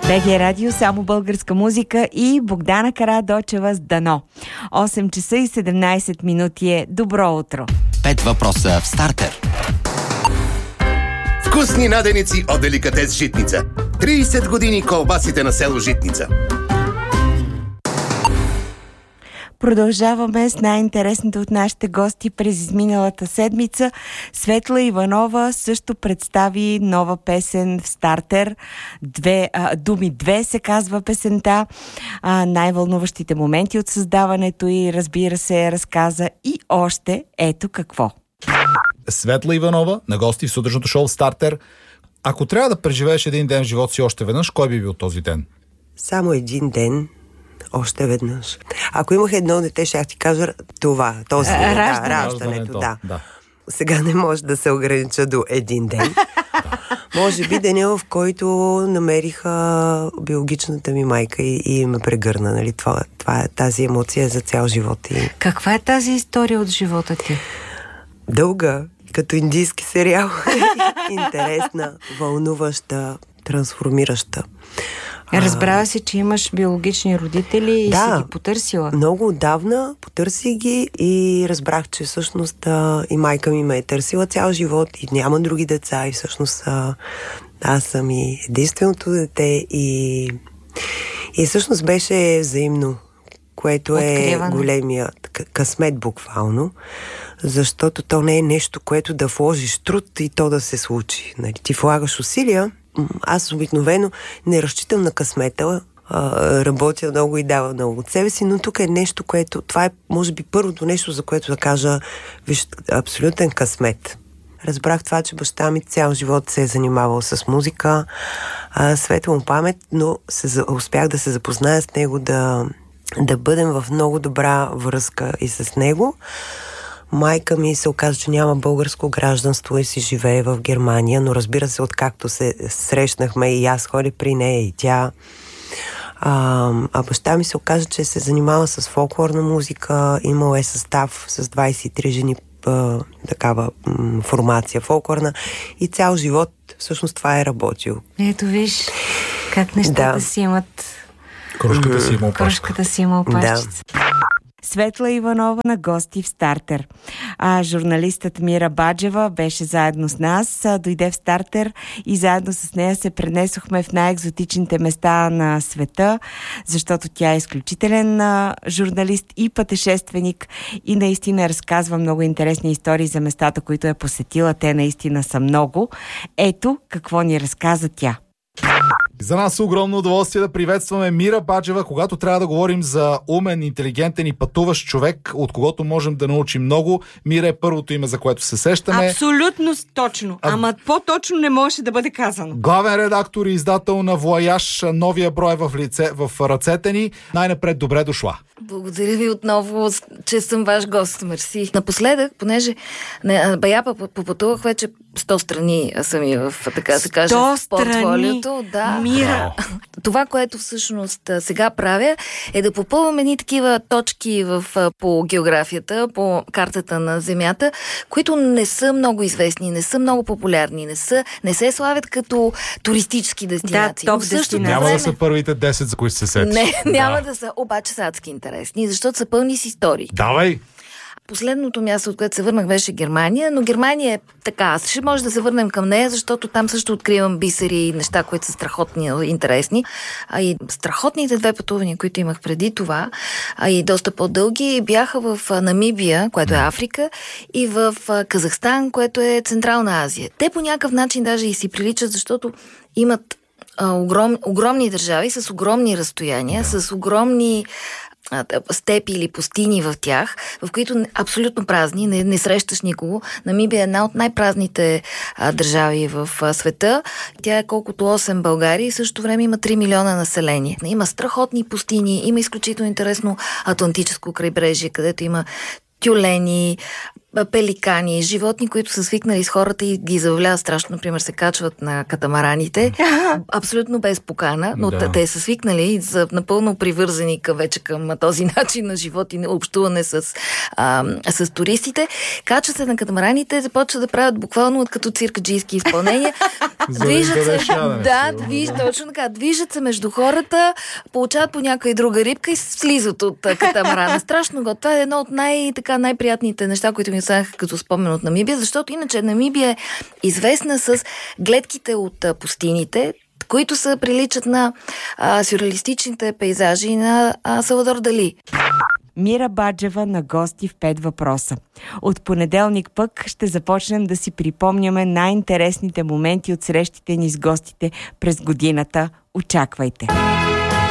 БГ Радио, само българска музика и Богдана Карадочева с Дано. 8 часа и 17 минути е. Добро утро! 5 въпроса в стартер. Вкусни наденици от Деликатес Житница. 30 години колбасите на село Житница. Продължаваме с най-интересното от нашите гости през изминалата седмица. Светла Иванова също представи нова песен в стартер. Думи 2 се казва песента. Най-вълнуващите моменти от създаването и, разбира се, разказа и още ето какво. Светла Иванова на гости в сутрешното шоу Стартер. Ако трябва да преживееш един ден в живота си още веднъж, кой би бил този ден? Само един ден, още веднъж. Ако имах едно дете, ще ти кажа това. Този ден. Раждането. Да. Сега не може да се огранича до един ден. Може би деня, в който намериха биологичната ми майка и ме прегърна. Нали? Тази емоция е за цял живот. Каква е тази история от живота ти? Дълга, като индийски сериал. Интересна, вълнуваща, трансформираща. Разбрава си, че имаш биологични родители и си ги потърсила. Много отдавна потърсих ги и разбрах, че всъщност и майка ми ме е търсила цял живот и няма други деца и всъщност аз съм и единственото дете и всъщност беше взаимно, което е големия късмет буквално, защото то не е нещо, което да вложиш труд и то да се случи. Нали, ти влагаш усилия. Аз обикновено не разчитам на късмета, работя много и давам много от себе си, но тук е нещо, което... Това е, може би, първото нещо, за което да кажа, виж, абсолютен късмет. Разбрах това, че баща ми цял живот се е занимавал с музика, светла му памет, но успях да се запозная с него, да бъдем в много добра връзка и с него. Майка ми се оказа, че няма българско гражданство и си живее в Германия, но разбира се, откакто се срещнахме и аз ходя при нея и тя. А баща ми се оказа, че се занимава с фолклорна музика, имал е състав с 23 жени, такава формация фолклорна и цял живот всъщност това е работил. Ето виж как нещата си имат... Крушката си има опашчица. Светла Иванова на гости в Стартер. Журналистът Мира Баджева беше заедно с нас, дойде в Стартер и заедно с нея се пренесохме в най-екзотичните места на света, защото тя е изключителен журналист и пътешественик и наистина разказва много интересни истории за местата, които е посетила. Те наистина са много. Ето какво ни разказа тя. За нас е огромно удоволствие да приветстваме Мира Баджева, когато трябва да говорим за умен, интелигентен и пътуващ човек, от когото можем да научим много. Мира е първото име, за което се сещаме. Абсолютно точно. Ама по-точно не може да бъде казано. Главен редактор и издател на Вояж, новия брой в ръцете ни. Най-напред добре дошла. Благодаря ви отново, че съм ваш гост. Мерси. Напоследък, понеже Баяпа попътувах вече 100 страни сами в, така се каже, в портфолиото. Да. Мира. Това, което всъщност сега правя, е да попълвам едни такива точки по географията, по картата на Земята, които не са много известни, не са много популярни, не се славят като туристически дестинации. Да, топ дестинации. Няма да са първите 10, за които се сетиш. Не, няма да са, обаче са адски интересни, защото са пълни с истории. Давай! Последното място, от което се върнах, беше Германия, но Германия е така. Ще може да се върнем към нея, защото там също откривам бисери и неща, които са страхотни, интересни. А и страхотните две пътувания, които имах преди това, а и доста по-дълги, бяха в Намибия, което е Африка, и в Казахстан, което е Централна Азия. Те по някакъв начин даже и си приличат, защото имат огромни държави с огромни разстояния, с огромни степи или пустини в тях, в които абсолютно празни, не срещаш никого. Намибия е една от най-празните държави в света. Тя е колкото 8 България и в същото време има 3 милиона население. Има страхотни пустини, има изключително интересно Атлантическо крайбрежие, където има тюлени, пеликани, животни, които са свикнали с хората и ги забавлява страшно, например, се качват на катамараните, абсолютно без покана, но те са свикнали и са напълно привързани вече към този начин на живот и общуване с туристите. Качват се на катамараните, започват да правят буквално като циркаджийски изпълнения. Движат се, точно така. Движат се между хората, получават по някоя друга рибка и слизат от катамарана. Страшно го. Това е едно от най-приятните неща, които ми останаха като спомен от Намибия, защото иначе Намибия е известна с гледките от пустините, които са приличат на сюрреалистичните пейзажи на Салвадор Дали. Мира Баджева на гости в 5 въпроса. От понеделник пък ще започнем да си припомняме най-интересните моменти от срещите ни с гостите през годината. Очаквайте!